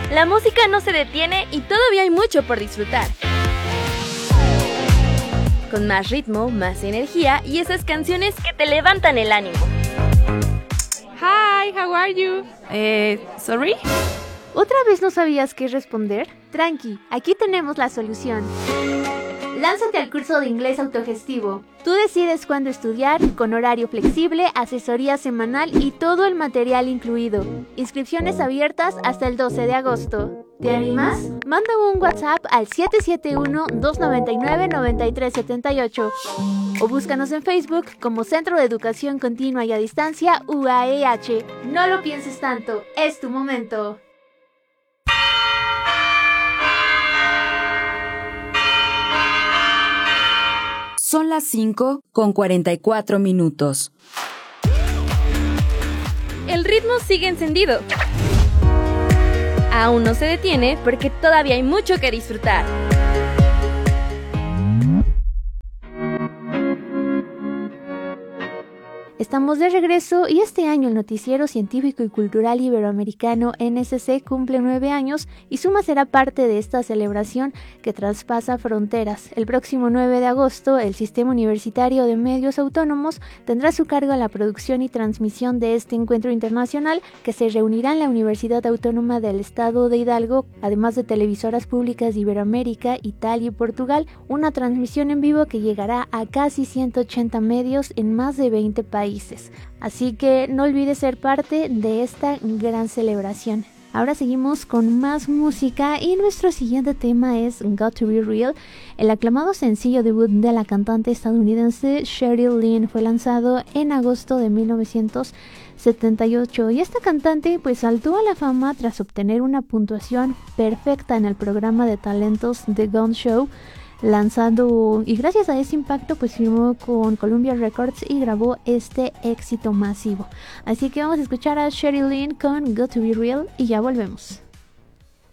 La música no se detiene y todavía hay mucho por disfrutar. Con más ritmo, más energía y esas canciones que te levantan el ánimo. Hi, how are you? Sorry? ¿Otra vez no sabías qué responder? Tranqui, aquí tenemos la solución. Lánzate al curso de inglés autogestivo. Tú decides cuándo estudiar, con horario flexible, asesoría semanal y todo el material incluido. Inscripciones abiertas hasta el 12 de agosto. ¿Te animas? Manda un WhatsApp al 771-299-9378 o búscanos en Facebook como Centro de Educación Continua y a Distancia UAEH. No lo pienses tanto, es tu momento. Son las 5:44. El ritmo sigue encendido. Aún no se detiene porque todavía hay mucho que disfrutar. Estamos de regreso y este año el Noticiero Científico y Cultural Iberoamericano NSC cumple 9 años y Suma será parte de esta celebración que traspasa fronteras. El próximo 9 de agosto, el Sistema Universitario de Medios Autónomos tendrá a su cargo la producción y transmisión de este encuentro internacional que se reunirá en la Universidad Autónoma del Estado de Hidalgo, además de televisoras públicas de Iberoamérica, Italia y Portugal, una transmisión en vivo que llegará a casi 180 medios en más de 20 países. Así que no olvides ser parte de esta gran celebración. Ahora seguimos con más música y nuestro siguiente tema es Got to Be Real. El aclamado sencillo debut de la cantante estadounidense Sheryl Lynn fue lanzado en agosto de 1978 y esta cantante pues saltó a la fama tras obtener una puntuación perfecta en el programa de talentos The Gong Show, lanzando, y gracias a ese impacto pues firmó con Columbia Records y grabó este éxito masivo. Así que vamos a escuchar a Sheryl Lynn con Got to Be Real y ya volvemos.